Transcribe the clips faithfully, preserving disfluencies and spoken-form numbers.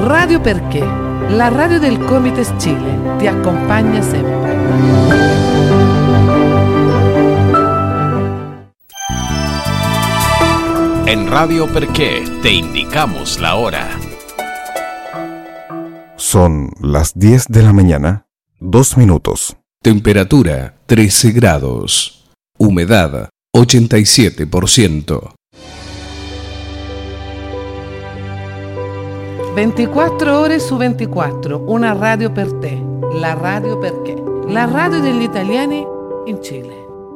Radio Perché, la radio del Comites Chile, ti accompagna sempre. En Radio Perché te indicamos la hora. Son las diez de la mañana, dos minutos. Temperatura trece grados. Humedad ochenta y siete por ciento. ventiquattro ore su ventiquattro, una radio per te, la Radio Perché, la radio degli italiani in Cile.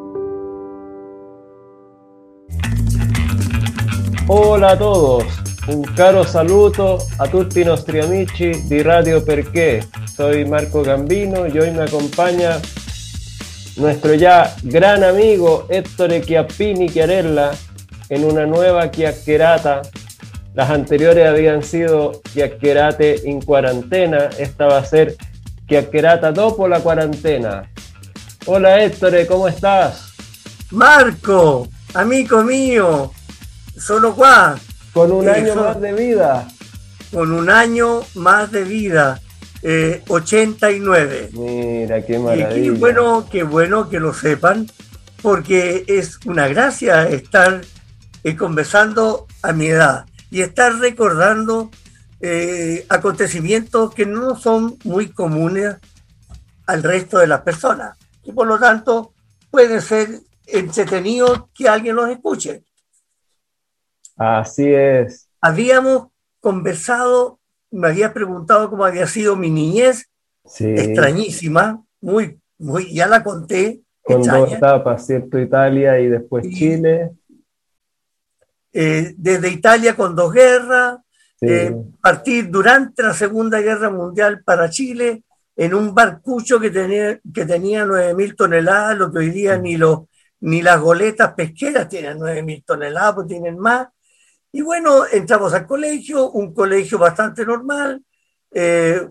Hola a todos, un caro saluto a tutti i nostri amici di Radio Perché. Soy Marco Gambino y hoy me acompaña nuestro ya gran amigo Ettore Chiappini Chiarella en una nueva chiacchierata. Las anteriores habían sido chiacchierate in cuarentena, esta va a ser chiacchierata dopo la cuarentena. Hola Ettore, ¿cómo estás? Marco, amico mio, sono qua. Con un eh, año so, más de vida. Con un año más de vida, eh, ochenta y nueve. Mira, qué Y maravilla. qué bueno, qué bueno que lo sepan, porque es una gracia estar eh, conversando a mi edad y estar recordando eh, acontecimientos que no son muy comunes al resto de las personas y por lo tanto puede ser entretenido que alguien los escuche. Así es. Habíamos conversado, me habías preguntado cómo había sido mi niñez, Sí. extrañísima, muy, muy, ya la conté, Con extraña. dos etapas, ¿cierto? Italia y después Sí. Chile. Eh, desde Italia con dos guerras, Sí. eh, partir durante la Segunda Guerra Mundial para Chile en un barcucho que tenía, que tenía nueve mil toneladas, lo que hoy día ni, los, ni las goletas pesqueras tienen nueve mil toneladas, pues tienen más. Y bueno, entramos al colegio, un colegio bastante normal, eh,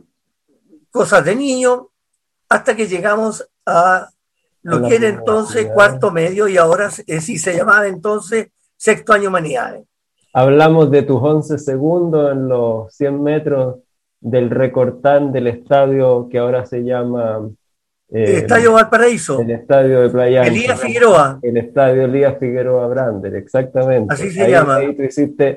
cosas de niño, hasta que llegamos a lo A la que era universidad. entonces cuarto medio y ahora eh, sí se llamaba entonces sexto año humanidades. Hablamos de tus once segundos en los cien metros del recortán del estadio que ahora se llama eh, El Estadio Valparaíso, el estadio de Playa Ancha. Elías Figueroa. El estadio Elías Figueroa Brander, exactamente. Así se ahí, llama. Ahí tú hiciste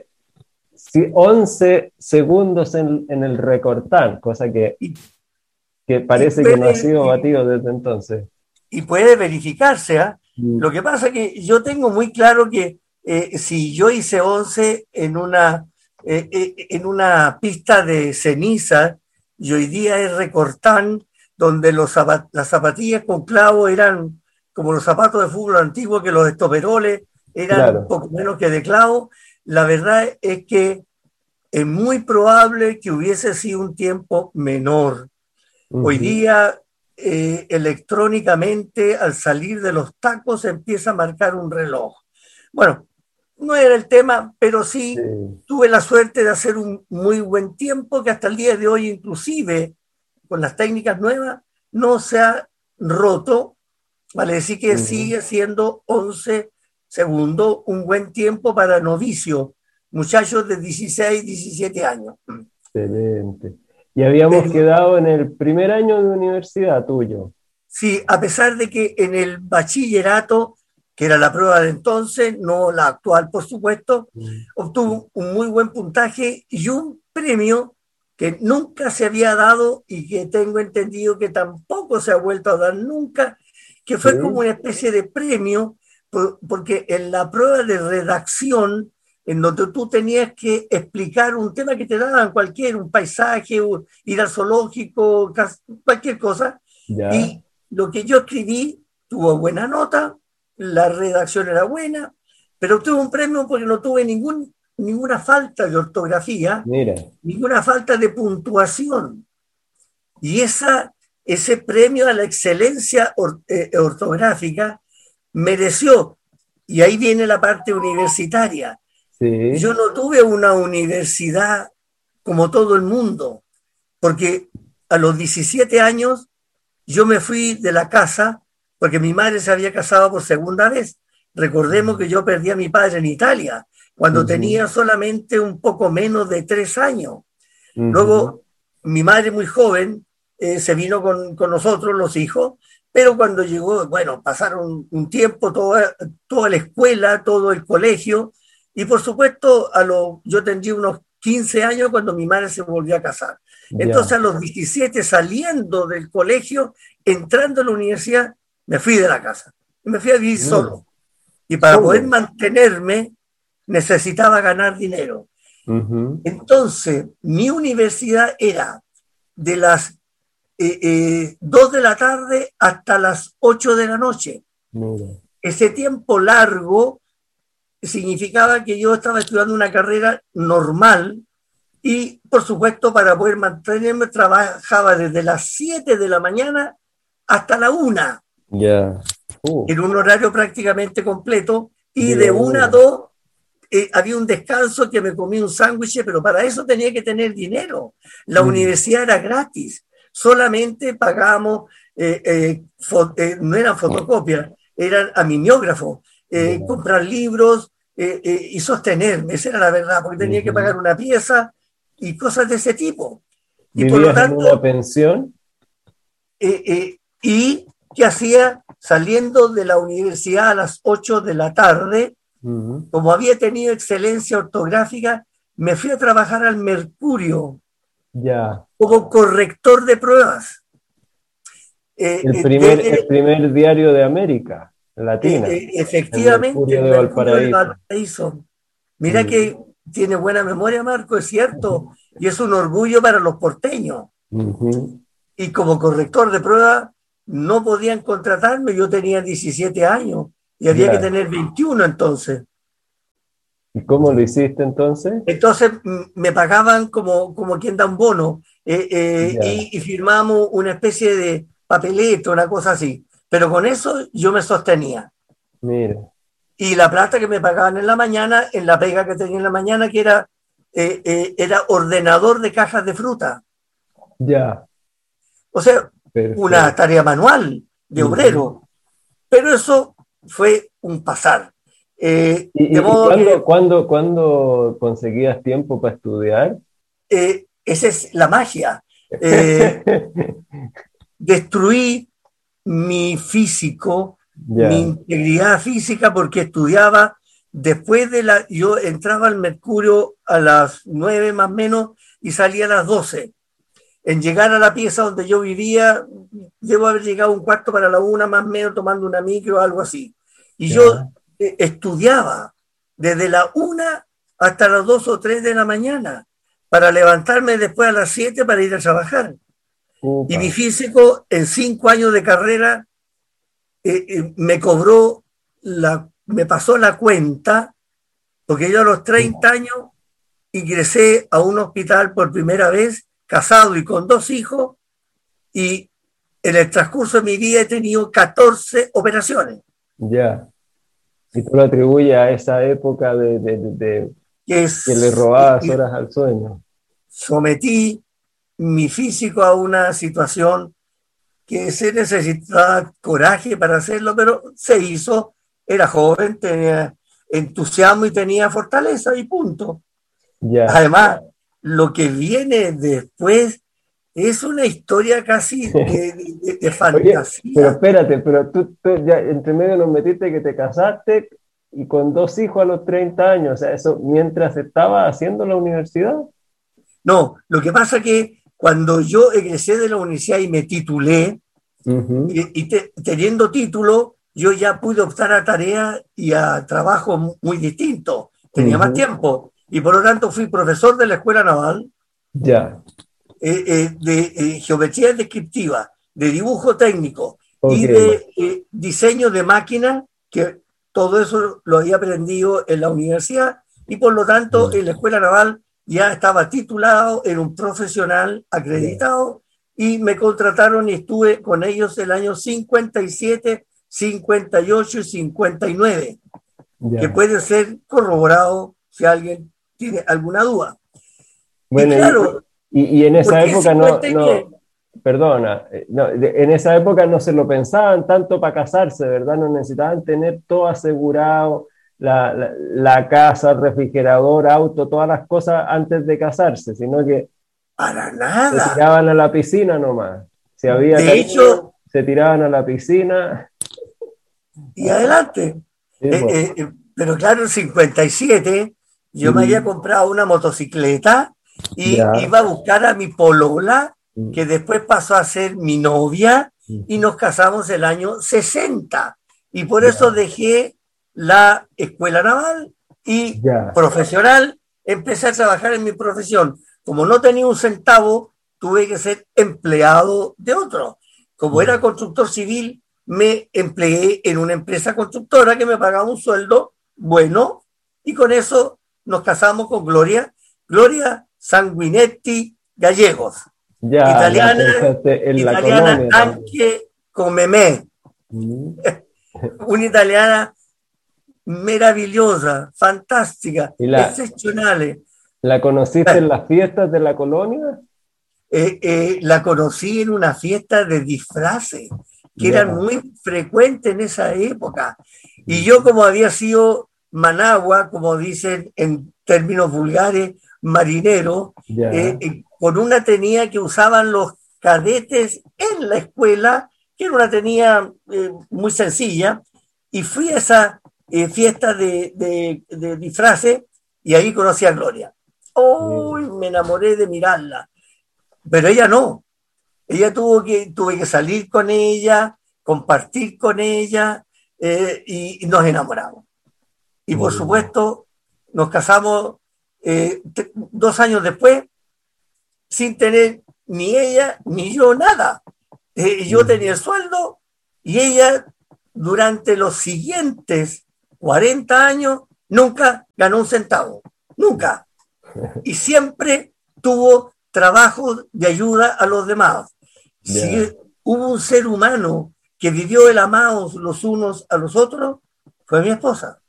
sí, once segundos en, en el recortán, cosa que, Y- que parece y que no ha puede- sido y- batido desde entonces. Y puede verificarse, ¿ah? Mm. Lo que pasa es que yo tengo muy claro que eh, si yo hice once en una, eh, eh, en una pista de ceniza y hoy día es recortán, donde los zapat- las zapatillas con clavo eran como los zapatos de fútbol antiguos, que los estoperoles eran Claro. un poco menos que de clavo, la verdad es que es muy probable que hubiese sido un tiempo menor. Hoy Ujú. día, eh, electrónicamente, al salir de los tacos, se empieza a marcar un reloj. Bueno, no era el tema, pero sí, Sí. tuve la suerte de hacer un muy buen tiempo que hasta el día de hoy, inclusive con las técnicas nuevas, no se ha roto. Vale decir que Ujú. sigue siendo once segundos, un buen tiempo para novicios, muchachos de dieciséis, diecisiete años. Excelente. Y habíamos Pero- quedado en el primer año de universidad tuyo. Sí, a pesar de que en el bachillerato, que era la prueba de entonces, no la actual, por supuesto, obtuvo un muy buen puntaje y un premio que nunca se había dado y que tengo entendido que tampoco se ha vuelto a dar nunca, que fue Sí. como una especie de premio, por- porque en la prueba de redacción, en donde tú tenías que explicar un tema que te daban cualquier, un paisaje, o ir al zoológico, cas- cualquier cosa, Ya. y lo que yo escribí tuvo buena nota, la redacción era buena, pero obtuve un premio porque no tuve ningún, ninguna falta de ortografía, Mira. ninguna falta de puntuación. Y esa, ese premio a la excelencia or- eh, ortográfica mereció, y ahí viene la parte universitaria. Sí. Yo no tuve una universidad como todo el mundo, porque a los diecisiete años yo me fui de la casa porque mi madre se había casado por segunda vez. Recordemos que yo perdí a mi padre en Italia cuando Ujú. tenía solamente un poco menos de tres años. Uh-huh. Luego, mi madre muy joven eh, se vino con, con nosotros, los hijos, pero cuando llegó, bueno, pasaron un tiempo, toda, toda la escuela, todo el colegio, y por supuesto, a lo, yo tendría unos quince años cuando mi madre se volvió a casar. Entonces, yeah. a los diecisiete, saliendo del colegio, entrando a la universidad, me fui de la casa. Me fui a vivir mm. solo. Y para ¿Cómo? poder mantenerme, necesitaba ganar dinero. Uh-huh. Entonces, mi universidad era de las eh, eh, dos de la tarde hasta las ocho de la noche. Uh-huh. Ese tiempo largo significaba que yo estaba estudiando una carrera normal y, por supuesto, para poder mantenerme, trabajaba desde las siete de la mañana hasta la una. Yeah. Uh. En un horario prácticamente completo, y yeah. de una a dos eh, había un descanso que me comí un sándwich, pero para eso tenía que tener dinero. La mm. universidad era gratis, solamente pagábamos, eh, eh, fo- eh, no eran fotocopias, eran a mimeógrafos, eh, yeah. comprar libros eh, eh, y sostenerme, esa era la verdad, porque tenía mm-hmm. que pagar una pieza y cosas de ese tipo. Y por lo tanto, en una pensión? Eh, eh, y ¿qué hacía? Saliendo de la universidad a las ocho de la tarde, uh-huh. como había tenido excelencia ortográfica, me fui a trabajar al Mercurio yeah. como corrector de pruebas. Eh, el, primer, eh, el primer diario de América Latina. Eh, eh, efectivamente, el Mercurio de Valparaíso. De Valparaíso. Mira uh-huh. que tiene buena memoria, Marco, es cierto, uh-huh. y es un orgullo para los porteños. Uh-huh. Y como corrector de pruebas, no podían contratarme, yo tenía diecisiete años y había yeah. que tener veintiuno entonces. ¿Y cómo lo hiciste entonces? Entonces me pagaban como, como quien da un bono eh, eh, yeah. y, y firmamos una especie de papeleto, una cosa así. Pero con eso yo me sostenía. Mira. Y la plata que me pagaban en la mañana, en la pega que tenía en la mañana, que era, eh, eh, era ordenador de cajas de fruta. Ya. Yeah. O sea, perfecto. Una tarea manual de obrero, uh-huh. pero eso fue un pasar. Eh, ¿Y, de modo ¿cuándo, que, ¿cuándo, ¿Cuándo conseguías tiempo para estudiar? Eh, esa es la magia. Eh, destruí mi físico, yeah. mi integridad física, porque estudiaba después de la... Yo entraba al Mercurio a las nueve más o menos y salía a las doce. En llegar a la pieza donde yo vivía, debo haber llegado un cuarto para la una, más o menos, tomando una micro o algo así. Y yeah. yo eh, estudiaba desde la una hasta las dos o tres de la mañana para levantarme después a las siete para ir a trabajar. Upa. Y mi físico, en cinco años de carrera, eh, eh, me cobró, la, me pasó la cuenta, porque yo a los treinta años ingresé a un hospital por primera vez, casado y con dos hijos, y en el transcurso de mi vida he tenido catorce operaciones. Ya. Y tú lo atribuyes a esa época de, de, de, de que, es, que le robabas horas al sueño. Sometí mi físico a una situación que se necesitaba coraje para hacerlo, pero se hizo. Era joven, tenía entusiasmo y tenía fortaleza y punto. Ya. Además, lo que viene después es una historia casi de, de, de fantasía. Oye, pero espérate, pero tú, tú ya entre medio nos metiste que te casaste y con dos hijos a los treinta años, o sea, eso mientras estaba haciendo la universidad. No, lo que pasa que cuando yo egresé de la universidad y me titulé, uh-huh. y, y te, teniendo título, yo ya pude optar a tareas y a trabajos muy distintos, tenía uh-huh. más tiempo. Y por lo tanto fui profesor de la Escuela Naval, ya. eh, eh, de eh, geometría descriptiva, de dibujo técnico okay. y de eh, diseño de máquinas, que todo eso lo había aprendido en la universidad, y por lo tanto en la Escuela Naval ya estaba titulado, era un profesional acreditado, y me contrataron y estuve con ellos el año cincuenta y siete, cincuenta y ocho y cincuenta y nueve, yeah. que puede ser corroborado si alguien tiene alguna duda. Bueno, y, claro, y, y en esa época no, no perdona, no, en esa época no se lo pensaban tanto para casarse, ¿verdad? No necesitaban tener todo asegurado, la, la, la casa, el refrigerador, auto, todas las cosas antes de casarse, sino que Para Se nada. tiraban a la piscina nomás. Si había De cariño, hecho, se tiraban a la piscina. y adelante. Sí, Eh, po. eh, eh, pero claro, en cincuenta y siete yo me había comprado una motocicleta y Ya. iba a buscar a mi polola, Mm. que después pasó a ser mi novia, Mm. y nos casamos el año sesenta. Y por Ya. eso dejé la escuela naval y Ya. profesional, empecé a trabajar en mi profesión. Como no tenía un centavo, tuve que ser empleado de otro. Como era constructor civil, me empleé en una empresa constructora que me pagaba un sueldo bueno, y con eso nos casamos con Gloria, Gloria Sanguinetti Gallegos, Ya, la italiana, pensaste en la italiana colonia también. anche come me, Mm. una italiana meravigliosa, fantástica, ¿Y la- excepcional. ¿La conociste en las fiestas de la colonia? Eh, eh, la conocí en una fiesta de disfraces que Ya. eran muy frecuentes en esa época. Y yo, como había sido managua, como dicen en términos vulgares, marinero, Ya. eh, eh, con una tenía que usaban los cadetes en la escuela, que era una tenía eh, muy sencilla, y fui a esa eh, fiesta de, de, de disfraces y ahí conocí a Gloria. ¡Uy! Me enamoré de mirarla. Pero ella no. Ella tuvo que, tuve que salir con ella, compartir con ella, eh, y, y nos enamoramos. Y por Mm. supuesto, nos casamos eh, te- dos años después, sin tener ni ella ni yo nada. Eh, yo Mm. tenía el sueldo y ella, durante los siguientes cuarenta años, nunca ganó un centavo. Nunca. Y siempre tuvo trabajo de ayuda a los demás. Ya. Si hubo un ser humano que vivió el amados los unos a los otros, fue mi esposa.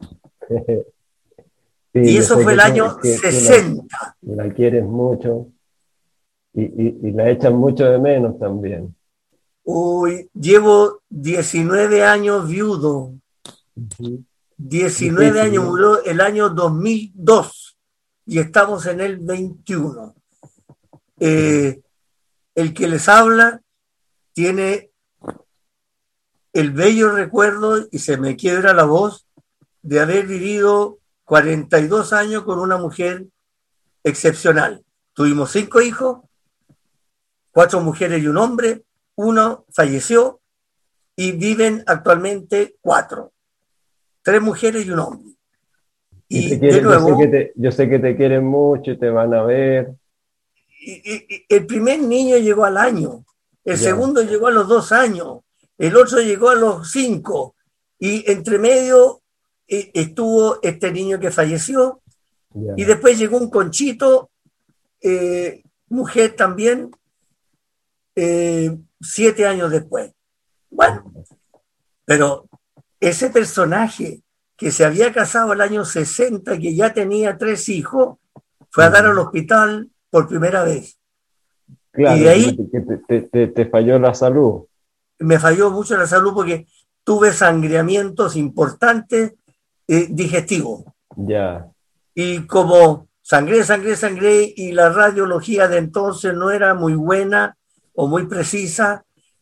Sí, Y yo eso sé fue el que tú- año que tú la- sesenta. La, quieres mucho y, y- y la echan mucho de menos también. Uy, llevo diecinueve años viudo. diecinueve Difícil, años, ¿no? murió el año dos mil dos y estamos en el veintiuno. Eh, el que les habla tiene el bello recuerdo, y se me quiebra la voz, de haber vivido cuarenta y dos años con una mujer excepcional. Tuvimos cinco hijos, cuatro mujeres y un hombre, uno falleció y viven actualmente cuatro, tres mujeres y un hombre. Y Y te de quieren- yo, nuevo, sé que te, yo sé que te quieren mucho y te van a ver. y- y- y el primer niño llegó al año, el Ya. segundo llegó a los dos años, el otro llegó a los cinco, y entre medio eh, estuvo este niño que falleció, Ya. y después llegó un Conchito, eh, mujer también, eh, siete años después. Bueno, pero ese personaje que se había casado el año sesenta, que ya tenía tres hijos, fue a dar al hospital por primera vez. Claro, y de ahí- que te, te- te- te falló la salud. Me falló mucho la salud porque tuve sangreamientos importantes eh, digestivos. Ya. Y como sangré, sangré, sangré, y la radiología de entonces no era muy buena o muy precisa,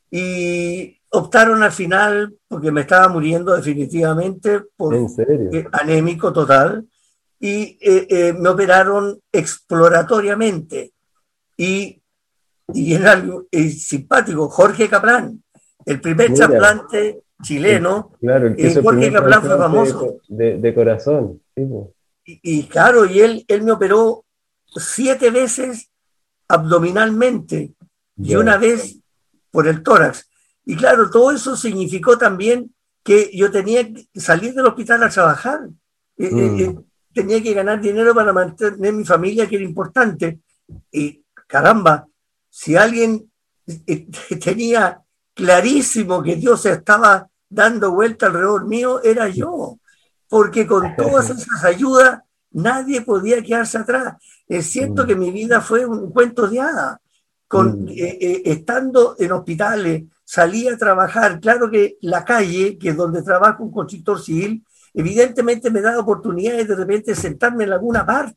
y optaron al final, porque me estaba muriendo definitivamente por ¿En serio? eh, anémico total, y eh, eh, me operaron exploratoriamente. Y, y era algo eh, simpático, Jorge Caplán, el primer Mira. trasplante chileno. Claro, el que Eh, hizo el Jorge primer Caplán fue trasplante famoso. de, de corazón. Sí, po. Y, y claro, y él, él me operó siete veces abdominalmente y Ya. una vez por el tórax. Y claro, todo eso significó también que yo tenía que salir del hospital a trabajar. Eh, Mm. eh, eh, tenía que ganar dinero para mantener mi familia, que era importante. Y caramba, si alguien eh, tenía clarísimo que Dios estaba dando vuelta alrededor mío, era yo. Porque con todas esas ayudas nadie podía quedarse atrás. Es cierto Mm. que mi vida fue un cuento de hadas. Con, Mm. eh, eh, estando en hospitales, salí a trabajar. Claro que la calle, que es donde trabajo un constructor civil, evidentemente me da oportunidades de repente sentarme en alguna parte.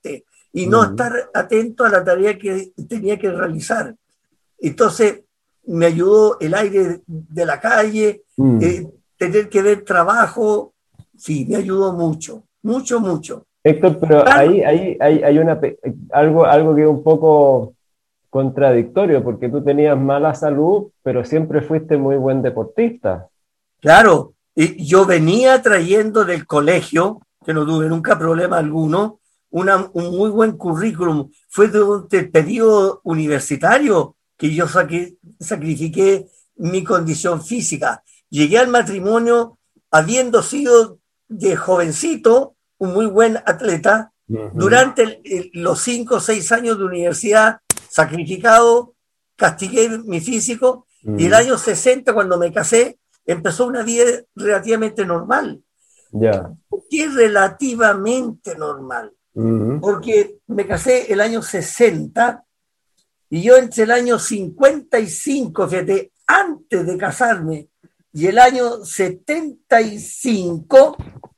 y no Mm. estar atento a la tarea que tenía que realizar. Entonces me ayudó el aire de la calle, Mm. eh, tener que ver trabajo, sí, me ayudó mucho, mucho, mucho. Héctor, pero Claro. ahí, ahí hay, hay una, pe- algo, algo que es un poco contradictorio, porque tú tenías mala salud, pero siempre fuiste muy buen deportista. Claro, y yo venía trayendo del colegio, que no tuve nunca problema alguno, una, un muy buen currículum. Fue durante el periodo universitario que yo saqui- sacrifiqué mi condición física. Llegué al matrimonio habiendo sido de jovencito un muy buen atleta. Ujú. Durante el- el- los cinco o seis años de universidad, sacrificado, castigué mi físico, y el Mm. año sesenta, cuando me casé, empezó una vida relativamente normal. Ya. ¿Por qué relativamente normal? Ujú. Porque me casé el año sesenta y yo entre el año cincuenta y cinco, fíjate, antes de casarme, y el año setenta y cinco,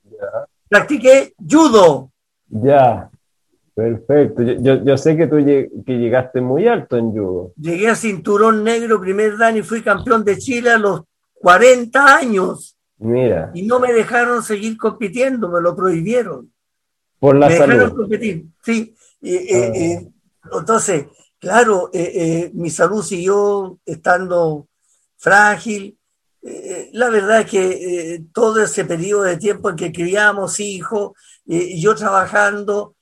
practiqué judo. Ya. Perfecto. Yo, yo, yo sé que tú lleg- que llegaste muy alto en judo. Llegué a cinturón negro primer dan y fui campeón de Chile a los cuarenta años. Mira, Y no me dejaron seguir compitiendo, me lo prohibieron. por la Me dejaron salud. competir, sí. Eh, eh, eh, entonces, claro, eh, eh, mi salud siguió estando frágil. Eh, la verdad es que eh, todo ese periodo de tiempo en que criamos hijos, eh, yo trabajando,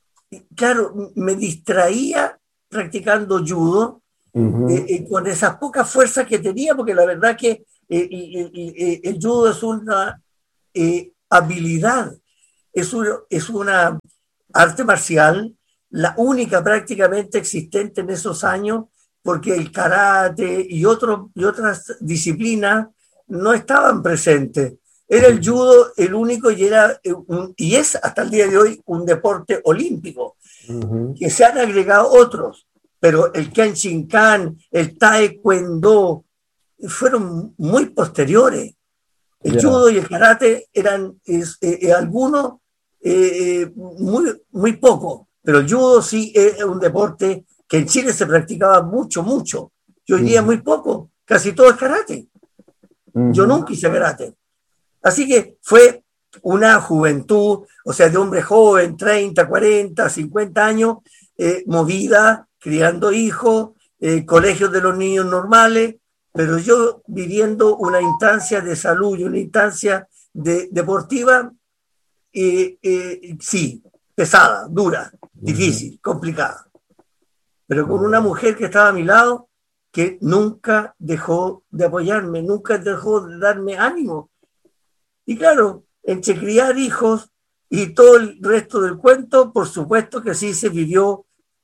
claro, me distraía practicando judo, Ujú. eh, eh, con esas pocas fuerzas que tenía, porque la verdad es que eh, eh, eh, el judo es una eh, habilidad, es, un, es una arte marcial, la única prácticamente existente en esos años, porque el karate y, otro, y otras disciplinas no estaban presentes. Era el judo el único y, era un, y es hasta el día de hoy un deporte olímpico, Ujú. que se han agregado otros, pero el Kenshinkan, el Taekwondo, fueron muy posteriores. El Ya. judo y el karate eran es, eh, eh, algunos eh, muy, muy poco, pero el judo sí es un deporte que en Chile se practicaba mucho, mucho. Y hoy día Ujú. muy poco, casi todo es karate. Ujú. Yo nunca hice karate. Así que fue una juventud, o sea, de hombre joven, treinta, cuarenta, cincuenta años, eh, movida, criando hijos, eh, colegios de los niños normales, pero yo viviendo una instancia de salud y una instancia de, deportiva, eh, eh, sí, pesada, dura, difícil, complicada, pero con una mujer que estaba a mi lado que nunca dejó de apoyarme, nunca dejó de darme ánimo. Y claro, entre criar hijos y todo el resto del cuento, por supuesto que sí se vivió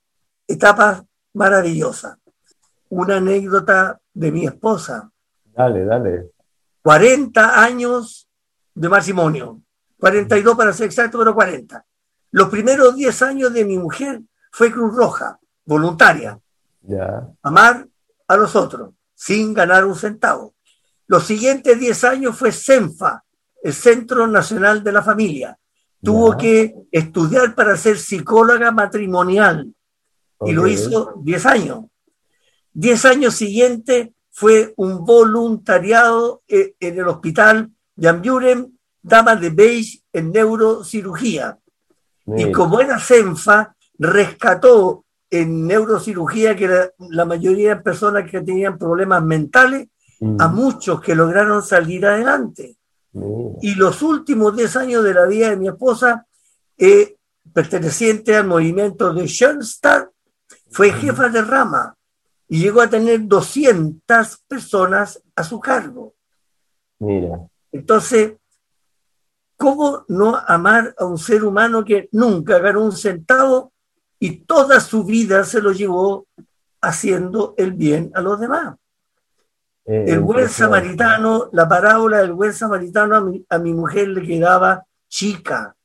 etapas maravillosas. Una anécdota de mi esposa, Dale, dale. cuarenta años de matrimonio, cuarenta y dos para ser exacto, pero cuarenta. Los primeros diez años de mi mujer fue Cruz Roja, voluntaria, Ya. amar a los otros, sin ganar un centavo. Los siguientes diez años fue CENFA, el Centro Nacional de la Familia. Tuvo Ya. que estudiar para ser psicóloga matrimonial y lo Ok. hizo diez años. Diez años siguientes fue un voluntariado eh, en el hospital Jan Buren, Dama de Beige, en neurocirugía. Y Mira. como era CENFA, rescató en neurocirugía, que era la mayoría de personas que tenían problemas mentales, Mm. a muchos que lograron salir adelante. Mira. Y los últimos diez años de la vida de mi esposa, eh, perteneciente al movimiento de Schoenstatt, fue jefa de rama y llegó a tener doscientas personas a su cargo. Mira. Entonces, ¿cómo no amar a un ser humano que nunca ganó un centavo y toda su vida se lo llevó haciendo el bien a los demás? Eh, El buen impresionante. samaritano, la parábola del buen samaritano a mi, a mi mujer le quedaba chica.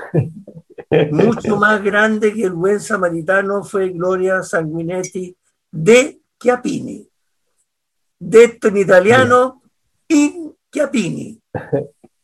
Mucho más grande que el buen samaritano fue Gloria Sanguinetti de Chiappini. Detto in italiano, in Chiappini.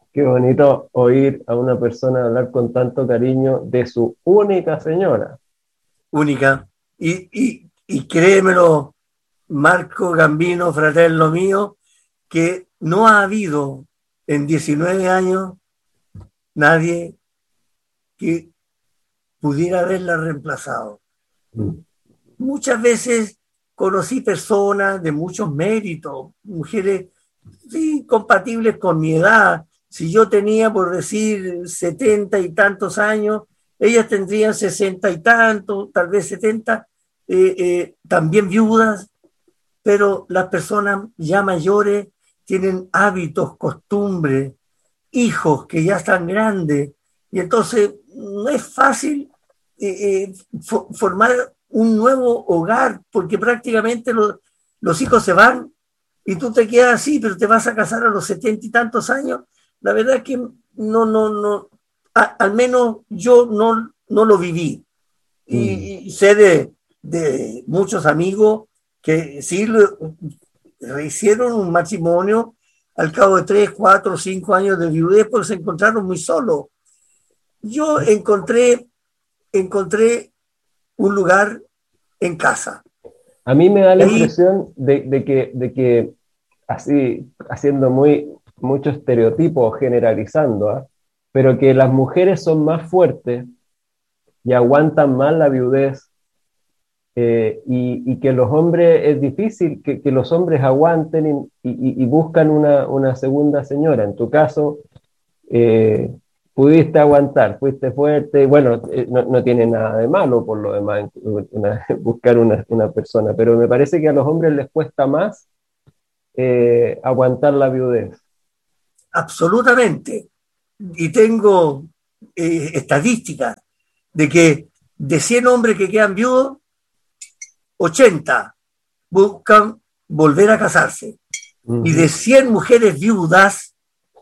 Qué bonito oír a una persona hablar con tanto cariño de su única señora. Única. Y, y, y créemelo, Marco Gambino, fratello mío, que no ha habido en diecinueve años nadie que pudiera haberla reemplazado. Mm. Muchas veces conocí personas de muchos méritos, mujeres sí, compatibles con mi edad. Si yo tenía, por decir, setenta y tantos años, ellas tendrían sesenta y tantos, tal vez setenta, eh, eh, también viudas, pero las personas ya mayores tienen hábitos, costumbres, hijos que ya están grandes, y entonces no es fácil eh, eh, fo- formar un nuevo hogar, porque prácticamente los, los hijos se van y tú te quedas así, pero te vas a casar a los setenta y tantos años. La verdad es que no, no, no, a, al menos yo no, no lo viví. Y, mm. y sé de, de muchos amigos que sí lo, hicieron un matrimonio al cabo de tres, cuatro, cinco años de viudez porque se encontraron muy solos. Yo encontré, encontré un lugar en casa. A mí me da la Ahí, impresión de, de, que, de que, así, haciendo muy, mucho estereotipo, generalizando, ¿eh? pero que las mujeres son más fuertes y aguantan más la viudez, eh, y, y que los hombres, es difícil que, que los hombres aguanten y, y, y buscan una, una segunda señora. En tu caso, eh, pudiste aguantar, fuiste fuerte, bueno, eh, no, no tiene nada de malo por lo demás una, buscar una, una persona, pero me parece que a los hombres les cuesta más eh, aguantar la viudez. absolutamente. Y tengo eh, estadísticas de que de cien hombres que quedan viudos, ochenta buscan volver a casarse. Uh-huh. Y de cien mujeres viudas,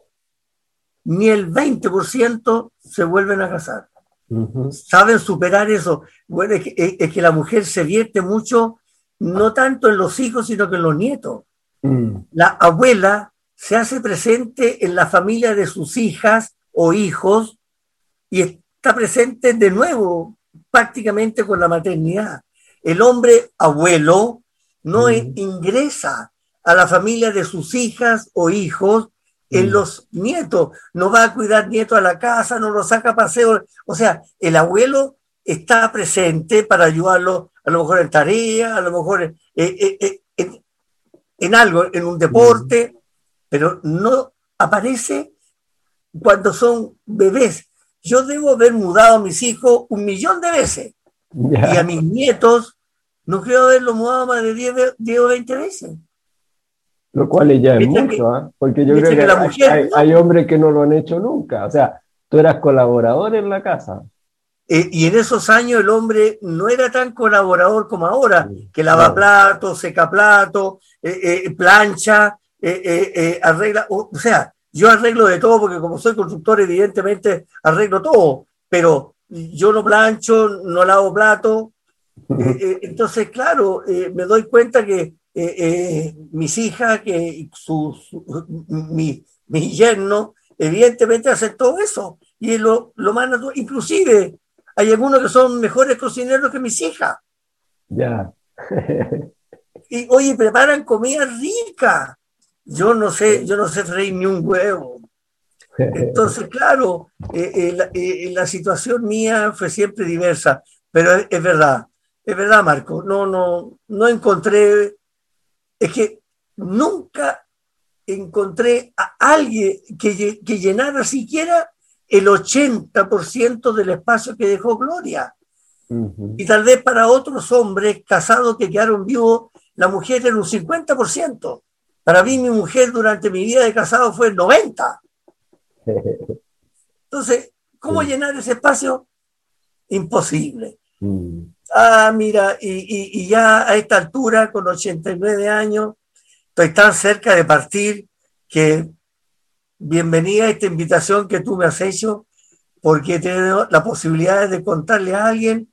ni el veinte por ciento se vuelven a casar. Uh-huh. Saben superar eso. Bueno, es que, es que la mujer se vierte mucho, no tanto en los hijos, sino que en los nietos. Uh-huh. La abuela se hace presente en la familia de sus hijas o hijos y está presente de nuevo prácticamente con la maternidad. El hombre abuelo no uh-huh. ingresa a la familia de sus hijas o hijos en los nietos, no va a cuidar nietos a la casa, no los saca a paseo. O sea, el abuelo está presente para ayudarlo, a lo mejor en tarea, a lo mejor en, en, en, en algo, en un deporte, uh-huh. pero no aparece cuando son bebés. Yo debo haber mudado a mis hijos un millón de veces, yeah. y a mis nietos no creo haberlo mudado más de diez o veinte veces. Lo cual ya es mucho, ¿eh? Porque yo creo que, que la hay, mujer, hay, ¿no? hay hombres que no lo han hecho nunca. O sea, tú eras colaborador en la casa. Eh, y en esos años el hombre no era tan colaborador como ahora, sí, que lava claro. platos, seca platos, eh, eh, plancha, eh, eh, eh, arregla. O, o sea, yo arreglo de todo porque como soy constructor, evidentemente arreglo todo, pero yo no plancho, no lavo platos. eh, eh, entonces, claro, eh, me doy cuenta que Eh, eh, mis hijas, que su, su, mi, mi yerno, evidentemente hacen todo eso. Y es lo, lo más natural. Inclusive, hay algunos que son mejores cocineros que mis hijas. Ya. Yeah. Y, oye, preparan comida rica. Yo no sé, yo no sé freír ni un huevo. Entonces, claro, eh, eh, la, eh, la situación mía fue siempre diversa. Pero es, es verdad, es verdad, Marco. No, no, no encontré... Es que nunca encontré a alguien que, que llenara siquiera el ochenta por ciento del espacio que dejó Gloria. Uh-huh. Y tal vez para otros hombres casados que quedaron vivos, la mujer era un cincuenta por ciento. Para mí, mi mujer durante mi vida de casado fue el noventa por ciento. Entonces, ¿cómo sí. llenar ese espacio? Imposible. Uh-huh. Ah, mira, y, y, y ya a esta altura, con ochenta y nueve años, estoy tan cerca de partir que bienvenida a esta invitación que tú me has hecho, porque he tenido la posibilidad de contarle a alguien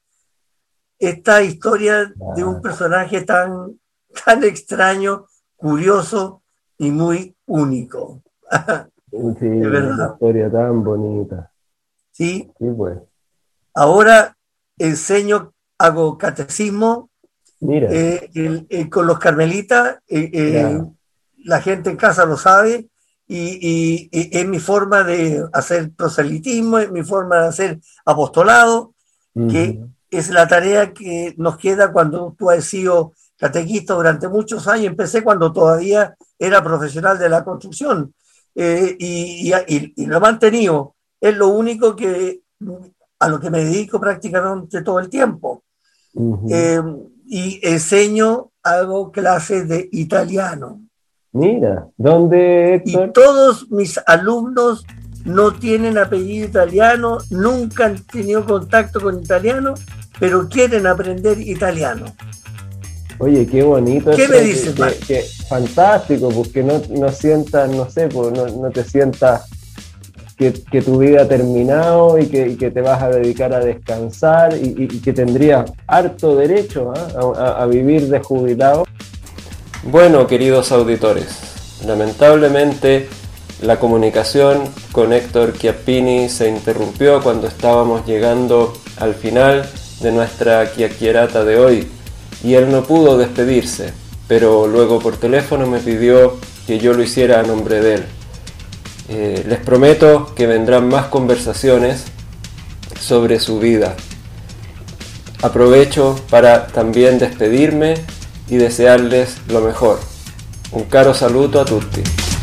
esta historia de un personaje tan, tan extraño, curioso y muy único. Sí, es verdad. una historia tan bonita. Sí. Sí, pues. Ahora enseño, hago catecismo Mira. eh, el, el, con los carmelitas. Eh, eh, Claro. La gente en casa lo sabe. Y, y, y es mi forma de hacer proselitismo, es mi forma de hacer apostolado, uh-huh. que es la tarea que nos queda cuando tú has sido catequista durante muchos años. Empecé cuando todavía era profesional de la construcción eh, y, y, y lo he mantenido. Es lo único que a lo que me dedico prácticamente todo el tiempo. Uh-huh. Eh, y enseño, hago clases de italiano. Mira, ¿dónde, Héctor? Y todos mis alumnos no tienen apellido italiano, nunca han tenido contacto con italiano, pero quieren aprender italiano. Oye, qué bonito. ¿Qué me dices, que, que, que fantástico, porque no, no sientas, no sé, pues, no, no te sientas que, que tu vida ha terminado y que, y que te vas a dedicar a descansar y, y, y que tendrías harto derecho ¿eh? a, a vivir de jubilado. Bueno, queridos auditores, lamentablemente la comunicación con Héctor Chiappini se interrumpió cuando estábamos llegando al final de nuestra chiacchierata de hoy y él no pudo despedirse, pero luego por teléfono me pidió que yo lo hiciera a nombre de él. Eh, les prometo que vendrán más conversaciones sobre su vida. Aprovecho para también despedirme y desearles lo mejor. Un caro saluto a tutti.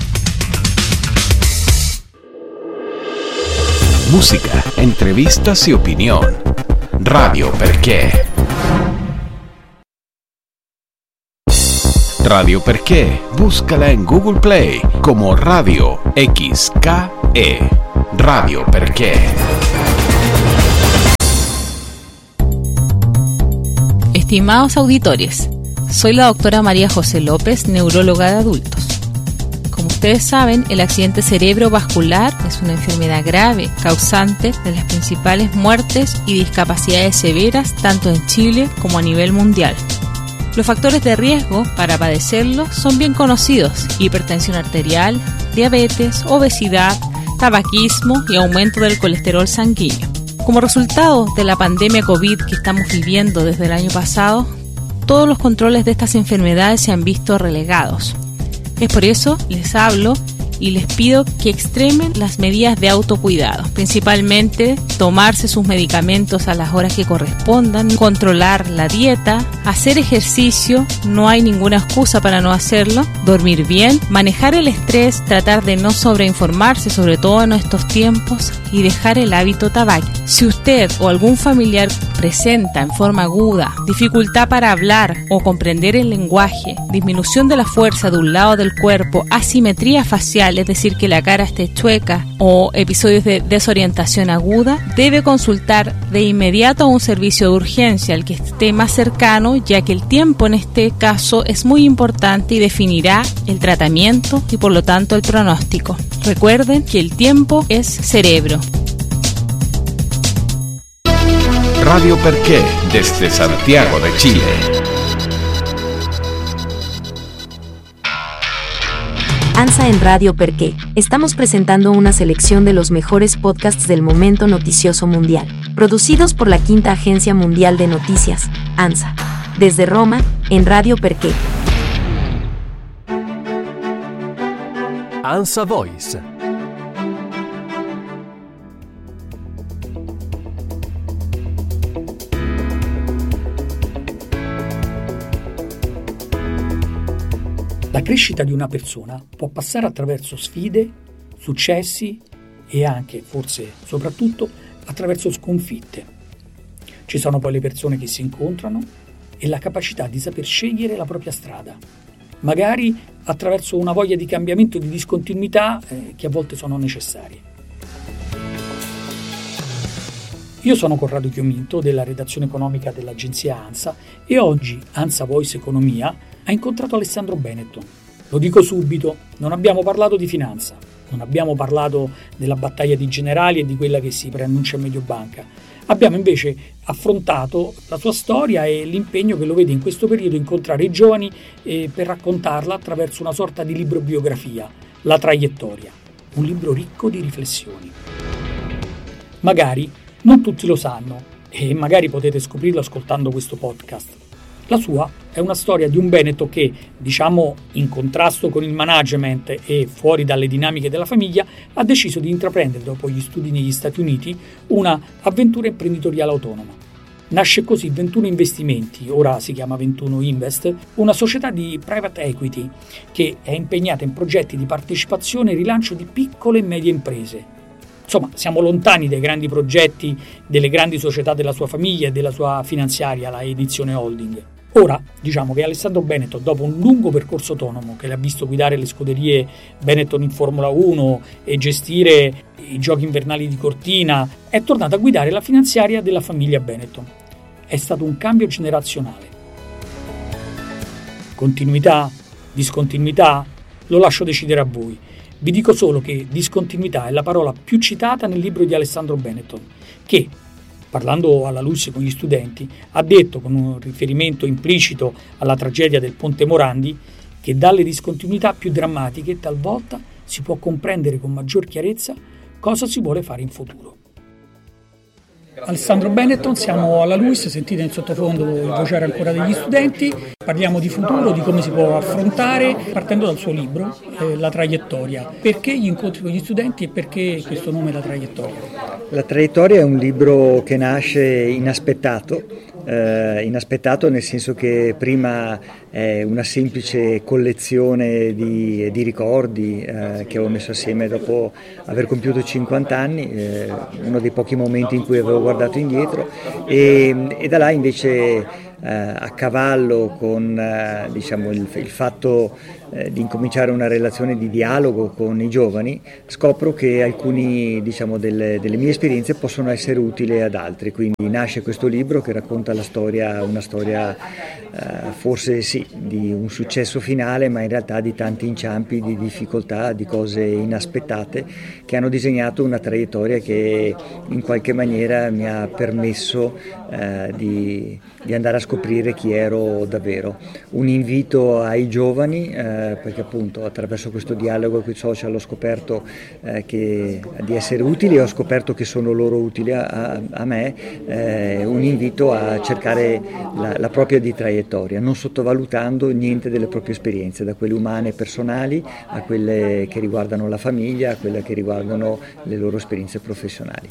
Música, entrevistas y opinión. Radio Perché. Radio Perché, búscala en Google Play como Radio X K E. Radio Perché. Estimados auditores, soy la doctora María José López, neuróloga de adultos. Como ustedes saben, el accidente cerebrovascular es una enfermedad grave, causante de las principales muertes y discapacidades severas tanto en Chile como a nivel mundial. Los factores de riesgo para padecerlo son bien conocidos: hipertensión arterial, diabetes, obesidad, tabaquismo y aumento del colesterol sanguíneo. Como resultado de la pandemia COVID que estamos viviendo desde el año pasado, todos los controles de estas enfermedades se han visto relegados. Es por eso les hablo y les pido que extremen las medidas de autocuidado, principalmente tomarse sus medicamentos a las horas que correspondan, controlar la dieta, hacer ejercicio, no hay ninguna excusa para no hacerlo, dormir bien, manejar el estrés, tratar de no sobreinformarse, sobre todo en estos tiempos, y dejar el hábito tabáquico. Si usted o algún familiar presenta en forma aguda dificultad para hablar o comprender el lenguaje, disminución de la fuerza de un lado del cuerpo, asimetría facial, es decir, que la cara esté chueca, o episodios de desorientación aguda, debe consultar de inmediato a un servicio de urgencia, el que esté más cercano, ya que el tiempo en este caso es muy importante y definirá el tratamiento y por lo tanto el pronóstico. Recuerden que el tiempo es cerebro. Radio Perché, desde Santiago de Chile. ANSA en Radio Perché. Estamos presentando una selección de los mejores podcasts del momento noticioso mundial, producidos por la Quinta Agencia Mundial de Noticias, ANSA. Desde Roma, en Radio Perché. ANSA Voice. La crescita di una persona può passare attraverso sfide, successi e anche, forse soprattutto, attraverso sconfitte. Ci sono poi le persone che si incontrano e la capacità di saper scegliere la propria strada, magari attraverso una voglia di cambiamento, di discontinuità eh, che a volte sono necessarie. Io sono Corrado Chiominto della redazione economica dell'agenzia ANSA e oggi ANSA Voice Economia ha incontrato Alessandro Benetton. Lo dico subito, non abbiamo parlato di finanza, non abbiamo parlato della battaglia di generali e di quella che si preannuncia a Mediobanca. Abbiamo invece affrontato la sua storia e l'impegno che lo vede in questo periodo incontrare i giovani eh, per raccontarla attraverso una sorta di libro biografia, La traiettoria. un libro ricco di riflessioni. Magari non tutti lo sanno e magari potete scoprirlo ascoltando questo podcast. La sua è una storia di un Benetton che, diciamo in contrasto con il management e fuori dalle dinamiche della famiglia, ha deciso di intraprendere, dopo gli studi negli Stati Uniti, una avventura imprenditoriale autonoma. Nasce così ventuno Investimenti, ora si chiama ventuno Invest, una società di private equity che è impegnata in progetti di partecipazione e rilancio di piccole e medie imprese. Insomma, siamo lontani dai grandi progetti delle grandi società della sua famiglia e della sua finanziaria, la Edizione Holding. Ora, diciamo che Alessandro Benetton, dopo un lungo percorso autonomo che l'ha visto guidare le scuderie Benetton in Formula uno e gestire i giochi invernali di Cortina, è tornato a guidare la finanziaria della famiglia Benetton. È stato un cambio generazionale. Continuità? Discontinuità? Lo lascio decidere a voi. Vi dico solo che discontinuità è la parola più citata nel libro di Alessandro Benetton, che, parlando alla luce con gli studenti, ha detto, con un riferimento implicito alla tragedia del Ponte Morandi, che dalle discontinuità più drammatiche talvolta si può comprendere con maggior chiarezza cosa si vuole fare in futuro. Alessandro Benetton, siamo alla LUISS, sentite in sottofondo il vociare ancora degli studenti, parliamo di futuro, di come si può affrontare, partendo dal suo libro, eh, La traiettoria. Perché gli incontri con gli studenti e perché questo nome La traiettoria? La traiettoria è un libro che nasce inaspettato, eh, inaspettato nel senso che prima è una semplice collezione di, di ricordi eh, che ho messo assieme dopo aver compiuto cinquanta anni, eh, uno dei pochi momenti in cui avevo guardato indietro e, e da là invece eh, a cavallo con eh, diciamo il, il fatto eh, di incominciare una relazione di dialogo con i giovani, scopro che alcuni diciamo delle, delle mie esperienze possono essere utili ad altri, quindi nasce questo libro che racconta la storia, una storia eh, forse sì di un successo finale, ma in realtà di tanti inciampi, di difficoltà, di cose inaspettate che hanno disegnato una traiettoria che in qualche maniera mi ha permesso eh, di, di andare a scoprire chi ero davvero. Un invito ai giovani, eh, perché appunto attraverso questo dialogo con i social ho scoperto eh, che, di essere utili e ho scoperto che sono loro utili a, a me, eh, un invito a cercare la, la propria di traiettoria, non sottovalutando niente delle proprie esperienze, da quelle umane e personali a quelle che riguardano la famiglia, a quelle che riguardano le loro esperienze professionali.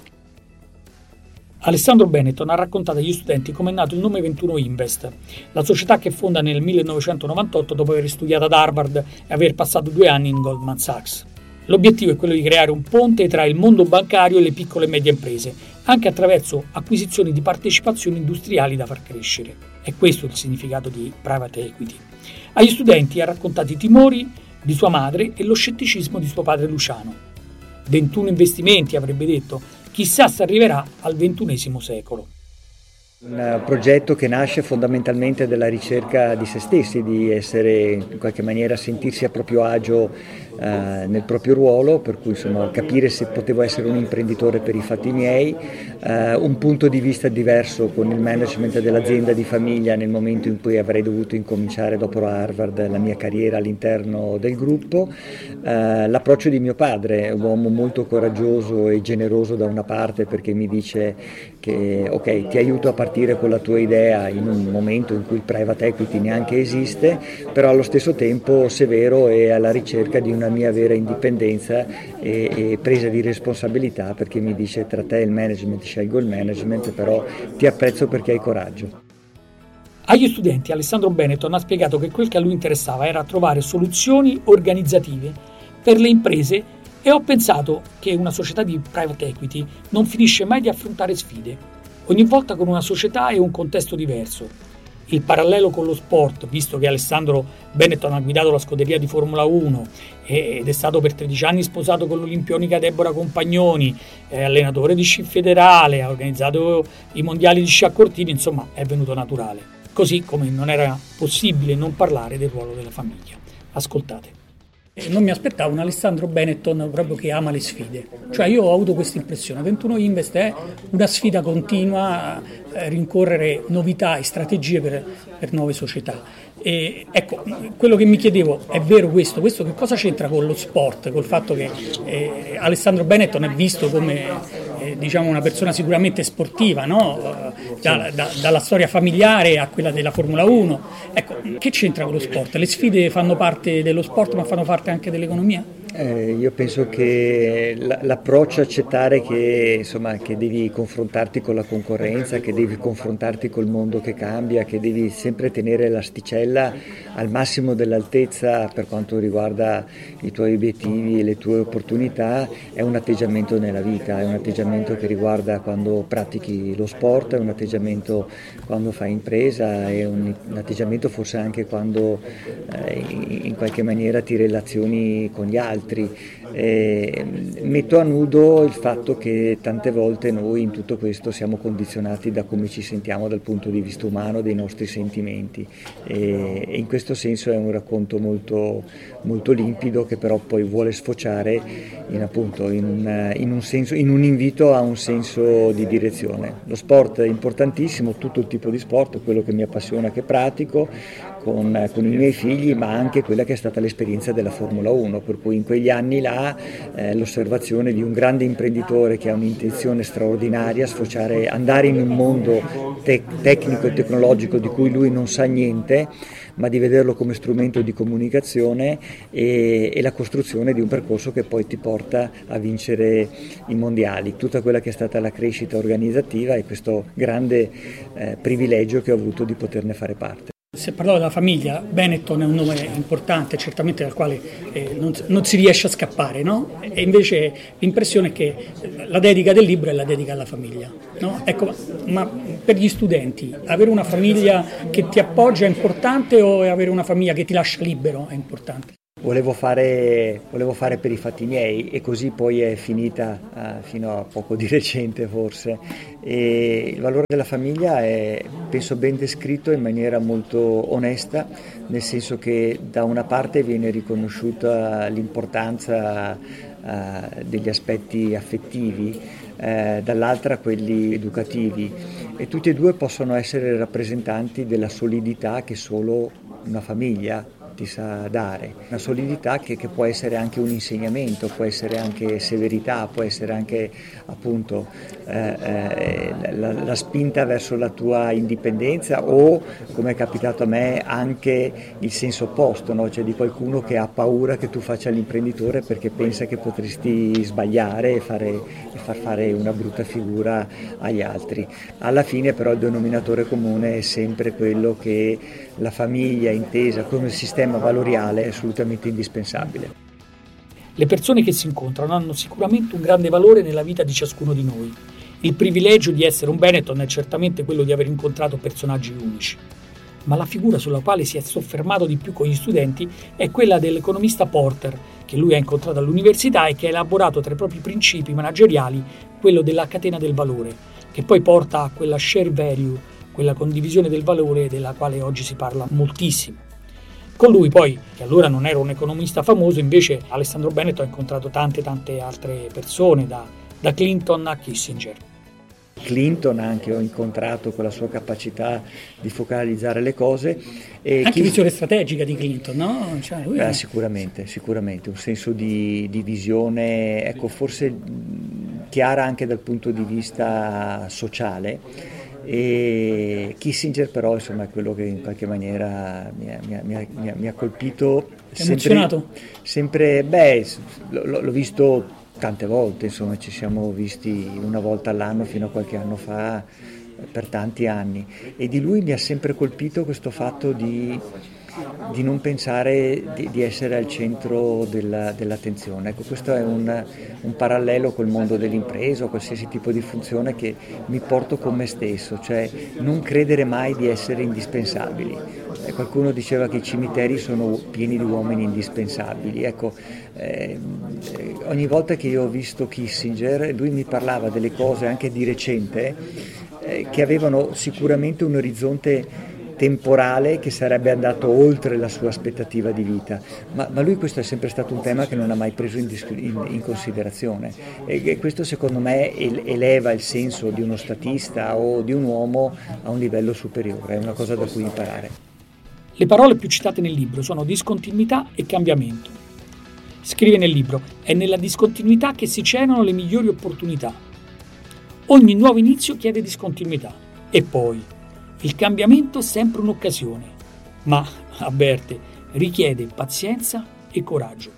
Alessandro Benetton ha raccontato agli studenti come è nato il nome ventuno Invest, la società che fonda nel millenovecentonovantotto dopo aver studiato ad Harvard e aver passato due anni in Goldman Sachs. L'obiettivo è quello di creare un ponte tra il mondo bancario e le piccole e medie imprese, anche attraverso acquisizioni di partecipazioni industriali da far crescere. È questo il significato di private equity. Agli studenti ha raccontato i timori di sua madre e lo scetticismo di suo padre Luciano. ventuno Investimenti, avrebbe detto, chissà se arriverà al ventunesimo secolo. Un progetto che nasce fondamentalmente dalla ricerca di se stessi, di essere in qualche maniera sentirsi a proprio agio eh, nel proprio ruolo, per cui insomma capire se potevo essere un imprenditore per i fatti miei, eh, un punto di vista diverso con il management dell'azienda di famiglia nel momento in cui avrei dovuto incominciare dopo Harvard la mia carriera all'interno del gruppo, eh, l'approccio di mio padre, un uomo molto coraggioso e generoso da una parte perché mi dice che ok, ti aiuto a partire con la tua idea in un momento in cui il private equity neanche esiste, però allo stesso tempo severo e alla ricerca di una mia vera indipendenza e, e presa di responsabilità, perché mi dice tra te e il management scelgo il management, però ti apprezzo perché hai coraggio. Agli studenti Alessandro Benetton ha spiegato che quel che a lui interessava era trovare soluzioni organizzative per le imprese e ho pensato che una società di private equity non finisce mai di affrontare sfide, ogni volta con una società e un contesto diverso. Il parallelo con lo sport, visto che Alessandro Benetton ha guidato la scuderia di Formula uno ed è stato per tredici anni sposato con l'olimpionica Deborah Compagnoni, è allenatore di sci federale, ha organizzato i mondiali di sci a Cortina, insomma è venuto naturale. Così come non era possibile non parlare del ruolo della famiglia. Ascoltate. E non mi aspettavo un Alessandro Benetton proprio che ama le sfide. Cioè io ho avuto questa impressione. ventuno Invest è una sfida continua a rincorrere novità e strategie per, per nuove società. E ecco, quello che mi chiedevo, è vero questo? Questo che cosa c'entra con lo sport? Col fatto che eh, Alessandro Benetton è visto come eh, diciamo una persona sicuramente sportiva, no? da, da, dalla storia familiare a quella della Formula uno. Ecco, che c'entra con lo sport? Le sfide fanno parte dello sport ma fanno parte anche dell'economia? Eh, io penso che l'approccio accettare che, insomma, che devi confrontarti con la concorrenza, che devi confrontarti col mondo che cambia, che devi sempre tenere l'asticella al massimo dell'altezza per quanto riguarda i tuoi obiettivi e le tue opportunità, è un atteggiamento nella vita, è un atteggiamento che riguarda quando pratichi lo sport, è un atteggiamento quando fai impresa, è un, un atteggiamento forse anche quando eh, in qualche maniera ti relazioni con gli altri. Eh, metto a nudo il fatto che tante volte noi in tutto questo siamo condizionati da come ci sentiamo dal punto di vista umano, dei nostri sentimenti, e, e in questo senso è un racconto molto, molto limpido che però poi vuole sfociare in, appunto, in, un, in, un senso, in un invito a un senso di direzione. Lo sport è importantissimo, tutto il tipo di sport, quello che mi appassiona, che pratico con, con i miei figli, ma anche quella che è stata l'esperienza della Formula uno, per cui in quegli anni là eh, l'osservazione di un grande imprenditore che ha un'intenzione straordinaria, sfociare, andare in un mondo tec- tecnico e tecnologico di cui lui non sa niente, ma di vederlo come strumento di comunicazione e, e la costruzione di un percorso che poi ti porta a vincere i mondiali, tutta quella che è stata la crescita organizzativa e questo grande eh, privilegio che ho avuto di poterne fare parte. Se parlavo della famiglia, Benetton è un nome importante, certamente dal quale eh, non, non si riesce a scappare, no? E invece l'impressione è che la dedica del libro è la dedica alla famiglia, no? Ecco, ma per gli studenti, avere una famiglia che ti appoggia è importante o avere una famiglia che ti lascia libero è importante? Volevo fare, volevo fare per i fatti miei e così poi è finita uh, fino a poco di recente forse. E il valore della famiglia è, penso, ben descritto in maniera molto onesta, nel senso che da una parte viene riconosciuta l'importanza uh, degli aspetti affettivi, uh, dall'altra quelli educativi, e tutti e due possono essere rappresentanti della solidità che solo una famiglia ti sa dare, una solidità che, che può essere anche un insegnamento, può essere anche severità, può essere anche appunto eh, eh, la, la spinta verso la tua indipendenza o, come è capitato a me, anche il senso opposto, no? Cioè di qualcuno che ha paura che tu faccia l'imprenditore perché pensa che potresti sbagliare e, fare, e far fare una brutta figura agli altri. Alla fine però il denominatore comune è sempre quello che la famiglia intesa come sistema valoriale è assolutamente indispensabile. Le persone che si incontrano hanno sicuramente un grande valore nella vita di ciascuno di noi. Il privilegio di essere un Benetton è certamente quello di aver incontrato personaggi unici. Ma la figura sulla quale si è soffermato di più con gli studenti è quella dell'economista Porter, che lui ha incontrato all'università e che ha elaborato tra i propri principi manageriali quello della catena del valore, che poi porta a quella share value, quella condivisione del valore della quale oggi si parla moltissimo. Con lui poi, che allora non era un economista famoso, invece Alessandro Benetton ha incontrato tante tante altre persone, da, da Clinton a Kissinger. Clinton anche ho incontrato con la sua capacità di focalizzare le cose. E anche chi... visione strategica di Clinton, no? Cioè, lui... Beh, sicuramente, sicuramente, un senso di, di visione, ecco, forse chiara anche dal punto di vista sociale. E Kissinger però insomma è quello che in qualche maniera mi ha, mi ha, mi ha, mi ha colpito. Ti ha emozionato? Sempre, beh, l- l'ho visto tante volte, insomma ci siamo visti una volta all'anno fino a qualche anno fa per tanti anni, e di lui mi ha sempre colpito questo fatto di di non pensare di, di essere al centro della, dell'attenzione. Ecco, questo è un, un parallelo col mondo dell'impresa o qualsiasi tipo di funzione che mi porto con me stesso, cioè non credere mai di essere indispensabili. E qualcuno diceva che i cimiteri sono pieni di uomini indispensabili. Ecco, eh, ogni volta che io ho visto Kissinger, lui mi parlava delle cose anche di recente eh, che avevano sicuramente un orizzonte temporale che sarebbe andato oltre la sua aspettativa di vita, ma, ma lui questo è sempre stato un tema che non ha mai preso in, in, in considerazione, e, e questo secondo me eleva il senso di uno statista o di un uomo a un livello superiore, è una cosa da cui imparare. Le parole più citate nel libro sono discontinuità e cambiamento. Scrive nel libro: è nella discontinuità che si celano le migliori opportunità. Ogni nuovo inizio chiede discontinuità. E poi, il cambiamento è sempre un'occasione, ma, avverte, richiede pazienza e coraggio.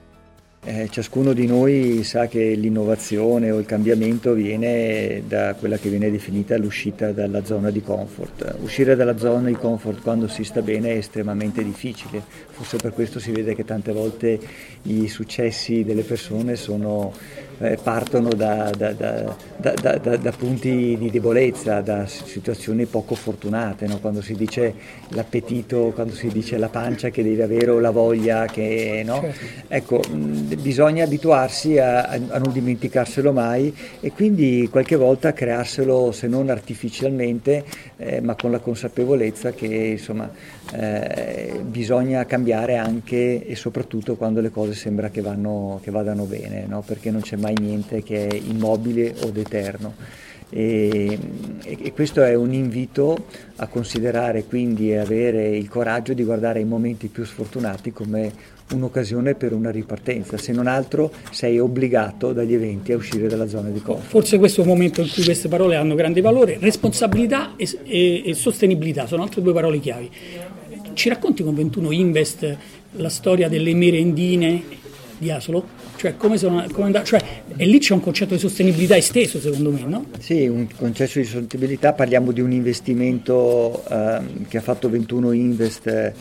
Eh, ciascuno di noi sa che l'innovazione o il cambiamento viene da quella che viene definita l'uscita dalla zona di comfort. Uscire dalla zona di comfort quando si sta bene è estremamente difficile, forse per questo si vede che tante volte i successi delle persone sono, eh, partono da, da, da, da, da, da punti di debolezza, da situazioni poco fortunate, no? Quando si dice l'appetito, quando si dice la pancia che devi avere o la voglia che... no? Ecco, bisogna abituarsi a, a non dimenticarselo mai e quindi qualche volta crearselo, se non artificialmente, eh, ma con la consapevolezza che insomma eh, bisogna cambiare anche e soprattutto quando le cose sembra che, vanno, che vadano bene, no? Perché non c'è mai niente che è immobile o d'eterno. E, e questo è un invito a considerare quindi e avere il coraggio di guardare i momenti più sfortunati come un'occasione per una ripartenza, se non altro sei obbligato dagli eventi a uscire dalla zona di comfort. Forse questo è un momento in cui queste parole hanno grande valore. Responsabilità e, e, e sostenibilità sono altre due parole chiavi. Ci racconti con ventuno Invest la storia delle merendine di Asolo? Cioè, come sono, come and- cioè, e lì c'è un concetto di sostenibilità esteso, secondo me, no? Sì, un concetto di sostenibilità, parliamo di un investimento eh, che ha fatto ventuno Invest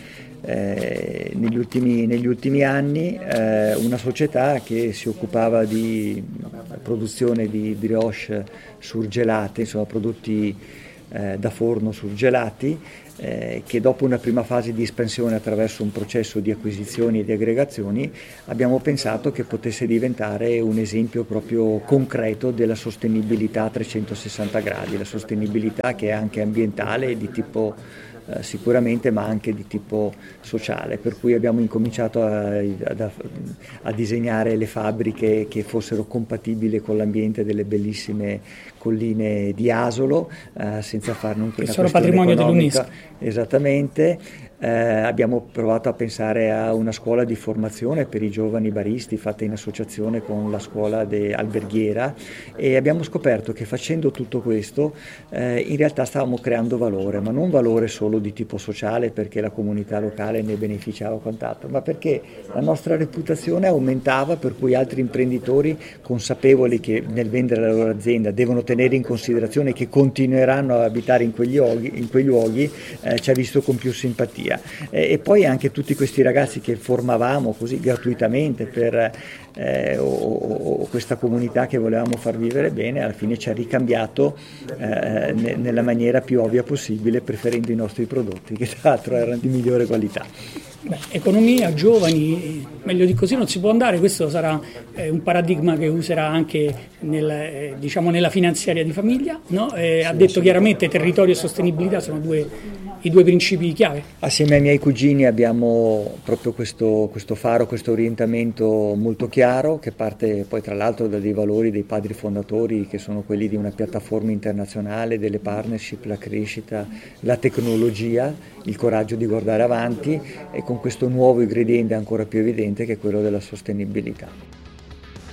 eh, negli, ultimi, negli ultimi anni, eh, una società che si occupava di produzione di brioche surgelate, insomma prodotti eh, da forno surgelati, Eh, che dopo una prima fase di espansione attraverso un processo di acquisizioni e di aggregazioni abbiamo pensato che potesse diventare un esempio proprio concreto della sostenibilità a trecentosessanta gradi, la sostenibilità che è anche ambientale di tipo eh, sicuramente ma anche di tipo sociale, per cui abbiamo incominciato a, a, a disegnare le fabbriche che fossero compatibili con l'ambiente delle bellissime colline di Asolo, eh, senza farne un che sono patrimonio dell'UNESCO. Esattamente. Eh, abbiamo provato a pensare a una scuola di formazione per i giovani baristi fatta in associazione con la scuola de alberghiera e abbiamo scoperto che facendo tutto questo eh, in realtà stavamo creando valore, ma non valore solo di tipo sociale perché la comunità locale ne beneficiava o quant'altro, ma perché la nostra reputazione aumentava, per cui altri imprenditori consapevoli che nel vendere la loro azienda devono tenere in considerazione che continueranno a abitare in quegli luoghi, in quei luoghi eh, ci ha visto con più simpatia. E poi anche tutti questi ragazzi che formavamo così gratuitamente per eh, o, o questa comunità che volevamo far vivere bene, alla fine ci ha ricambiato eh, ne, nella maniera più ovvia possibile, preferendo i nostri prodotti che tra l'altro erano di migliore qualità. Beh, economia, giovani, meglio di così non si può andare. Questo sarà eh, un paradigma che userà anche nel, eh, diciamo nella finanziaria di famiglia, no? Eh, sì, ha detto chiaramente territorio e sostenibilità sono due i due principi chiave. Assieme ai miei cugini abbiamo proprio questo, questo faro, questo orientamento molto chiaro che parte poi tra l'altro da dei valori dei padri fondatori che sono quelli di una piattaforma internazionale, delle partnership, la crescita, la tecnologia, il coraggio di guardare avanti e con questo nuovo ingrediente ancora più evidente che è quello della sostenibilità.